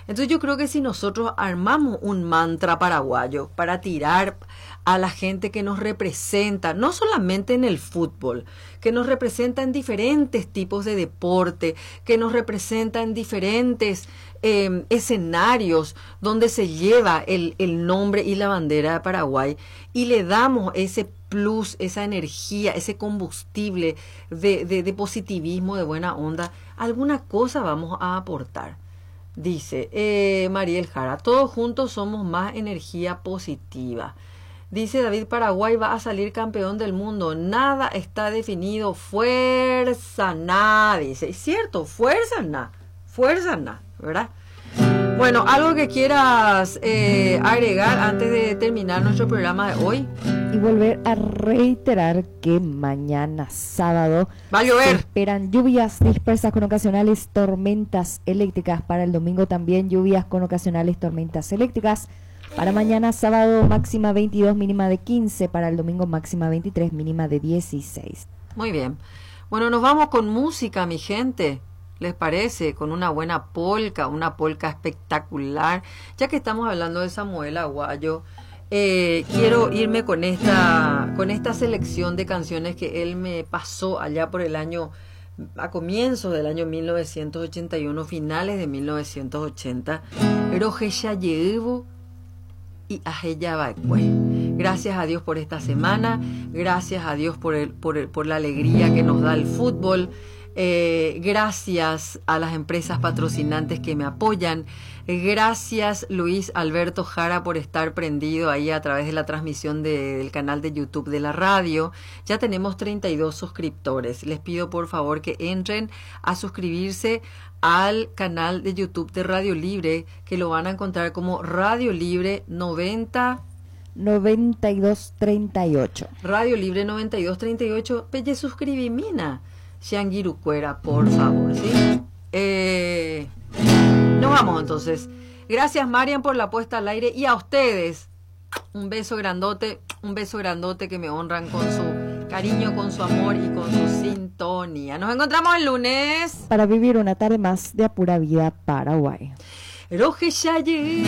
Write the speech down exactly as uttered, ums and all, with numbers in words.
Entonces yo creo que si nosotros armamos un mantra paraguayo para tirar a la gente que nos representa, no solamente en el fútbol, que nos representa en diferentes tipos de deporte, que nos representa en diferentes eh, escenarios donde se lleva el, el nombre y la bandera de Paraguay, y le damos ese plus, esa energía, ese combustible de, de, de positivismo, de buena onda, alguna cosa vamos a aportar. Dice eh, Mariel Jara, todos juntos somos más energía positiva. Dice David, Paraguay va a salir campeón del mundo, nada está definido, fuerza nada, dice. Es cierto, fuerza nada, fuerza nada, ¿verdad? Bueno, algo que quieras eh, agregar antes de terminar nuestro programa de hoy. Y volver a reiterar que mañana sábado va a llover. Se esperan lluvias dispersas con ocasionales tormentas eléctricas. Para el domingo también lluvias con ocasionales tormentas eléctricas. Para mañana sábado máxima veintidós, mínima de quince. Para el domingo máxima veintitrés, mínima de dieciséis. Muy bien. Bueno, nos vamos con música, mi gente. ¿Les parece? Con una buena polca, una polca espectacular. Ya que estamos hablando de Samuel Aguayo, eh, quiero irme con esta, con esta selección de canciones que él me pasó allá por el año, a comienzos del año mil novecientos ochenta y uno, finales de mil novecientos ochenta. Rojeyayebu y Ajeyabacue. Gracias a Dios por esta semana, gracias a Dios por, el, por, el, por la alegría que nos da el fútbol. Eh, gracias a las empresas patrocinantes que me apoyan. Gracias Luis Alberto Jara por estar prendido ahí a través de la transmisión de, del canal de YouTube de la radio. Ya tenemos treinta y dos suscriptores. Les pido por favor que entren a suscribirse al canal de YouTube de Radio Libre, que lo van a encontrar como Radio Libre noventa noventa y dos treinta y ocho. Radio Libre noventa y dos treinta y ocho. Pelle suscribí, mina. Shangirucuera, por favor, ¿sí? Eh, nos vamos entonces. Gracias, Marian, por la puesta al aire, y a ustedes un beso grandote, un beso grandote que me honran con su cariño, con su amor y con su sintonía. Nos encontramos el lunes para vivir una tarde más de A Pura Vida Paraguay. Roje Shaye.